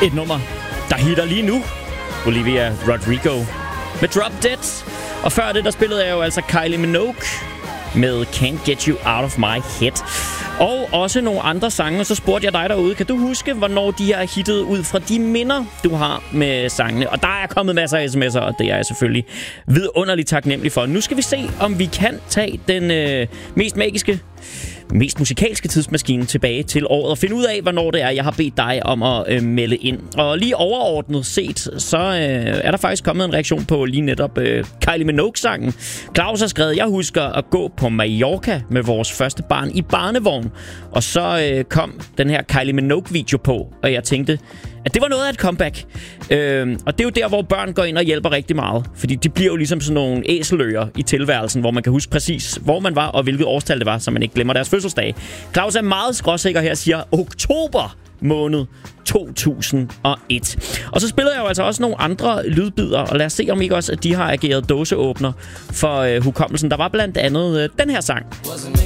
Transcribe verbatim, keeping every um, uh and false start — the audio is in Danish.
Et nummer, der hitter lige nu. Olivia Rodrigo med Drop Dead. Og før det, der spillede jeg jo altså Kylie Minogue med Can't Get You Out of My Head. Og også nogle andre sange. Så spurgte jeg dig derude, kan du huske, hvornår de er hittet ud fra de minder, du har med sangene? Og der er kommet masser af sms'er, og det er jeg selvfølgelig vidunderligt taknemmelig for. Nu skal vi se, om vi kan tage den øh, mest magiske, mest musikalske tidsmaskine tilbage til året og finde ud af, hvornår det er, jeg har bedt dig om at øh, melde ind. Og lige overordnet set, så øh, er der faktisk kommet en reaktion på lige netop øh, Kylie Minogue-sangen. Claus har skrevet, jeg husker at gå på Mallorca med vores første barn i barnevogn. Og så øh, kom den her Kylie Minogue-video på, og jeg tænkte, at det var noget af et comeback. Øh, og det er jo der, hvor børn går ind og hjælper rigtig meget. Fordi de bliver jo ligesom sådan nogle æseløer i tilværelsen, hvor man kan huske præcis, hvor man var og hvilket årstal det var, så man ikke glemmer deres fødselsdag. Claus er meget skråsikker her, siger oktober måned to tusind og et. Og så spillede jeg jo altså også nogle andre lydbider, og lad os se om ikke også, at de har ageret dåseåbner for øh, hukommelsen. Der var blandt andet øh, den her sang.